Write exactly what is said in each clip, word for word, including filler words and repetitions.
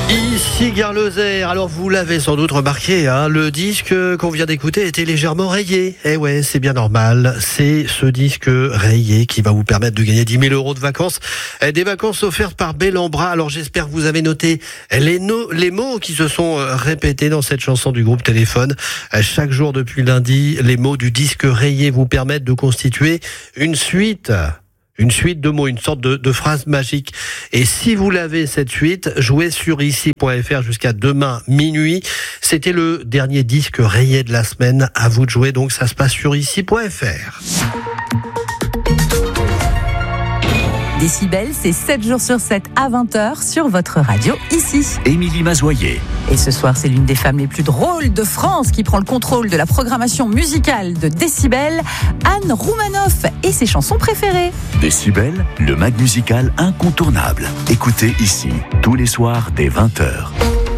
Ici Gare Lozère. Alors vous l'avez sans doute remarqué, hein, le disque qu'on vient d'écouter était légèrement rayé. Eh ouais, c'est bien normal. C'est ce disque rayé qui va vous permettre de gagner dix mille euros de vacances. Des vacances offertes par Bellambra. Alors j'espère que vous avez noté les, no- les mots qui se sont répétés dans cette chanson du groupe Téléphone. Chaque jour depuis lundi, les mots du disque rayé vous permettent de constituer une suite. Une suite de mots, une sorte de, de phrase magique. Et si vous l'avez, cette suite, jouez sur ici point f r jusqu'à demain minuit. C'était le dernier disque rayé de la semaine. À vous de jouer, donc ça se passe sur ici point f r. Décibel, c'est sept jours sur sept à vingt heures sur votre radio ici. Émilie Mazoyer. Et ce soir, c'est l'une des femmes les plus drôles de France qui prend le contrôle de la programmation musicale de Décibel, Anne Roumanoff et ses chansons préférées. Décibel, le mag musical incontournable. Écoutez ici, tous les soirs dès vingt heures.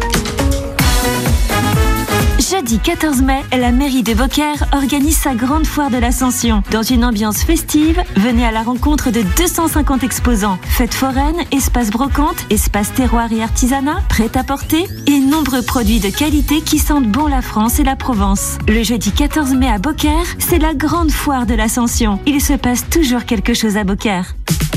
Jeudi quatorze mai, la mairie de Beaucaire organise sa grande foire de l'Ascension. Dans une ambiance festive, venez à la rencontre de deux cent cinquante exposants. Fêtes foraines, espace brocante, espace terroir et artisanat, prêt-à-porter et nombreux produits de qualité qui sentent bon la France et la Provence. Le jeudi quatorze mai à Beaucaire, c'est la grande foire de l'Ascension. Il se passe toujours quelque chose à Beaucaire.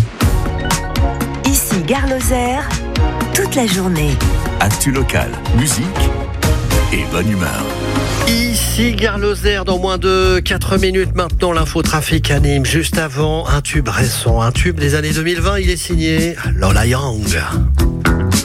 Ici Gare Lozère, toute la journée. Actu local, musique et bonne humeur. Ici Gare Lozère, dans moins de quatre minutes maintenant, l'infotrafic anime. Juste avant, un tube récent, un tube des années deux mille vingt, il est signé Lola Young.